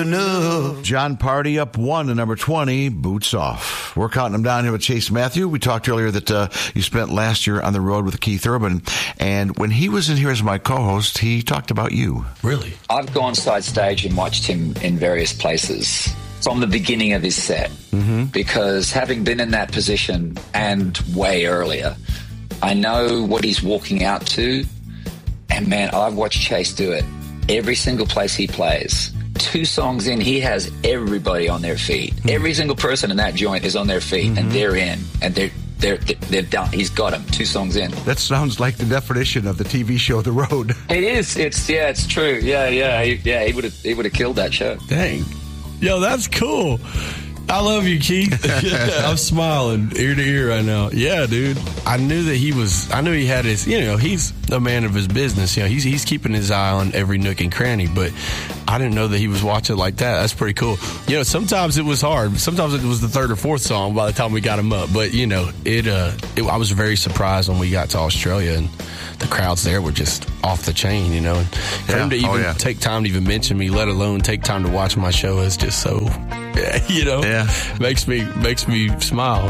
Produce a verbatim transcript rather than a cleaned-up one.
No. John Party up one to number twenty, Boots Off. We're counting them down here with Chase Matthew. We talked earlier that uh, you spent last year on the road with Keith Urban, and when he was in here as my co-host, he talked about you. Really? I've gone side stage and watched him in various places from the beginning of his set, mm-hmm. because having been in that position and way earlier, I know what he's walking out to, and man, I've watched Chase do it every single place he plays. Two songs in, he has everybody on their feet. Mm-hmm. Every single person in that joint is on their feet, mm-hmm. and they're in, and they're they're they're done. He's got them. Two songs in. That sounds like the definition of the T V show The Road. It is. It's yeah. It's true. Yeah, yeah, he, yeah. He would have he would have killed that show. Dang, yo, that's cool. I love you, Keith. I'm smiling ear to ear right now. Yeah, dude. I knew that he was, I knew he had his, you know, he's a man of his business. You know, he's he's keeping his eye on every nook and cranny, but I didn't know that he was watching like that. That's pretty cool. You know, sometimes it was hard. Sometimes it was the third or fourth song by the time we got him up. But, you know, it, uh, it, I was very surprised when we got to Australia and the crowds there were just off the chain, you know. And for yeah. him to even oh, yeah. take time to even mention me, let alone take time to watch my show is just so, you know, yeah. makes me makes me smile.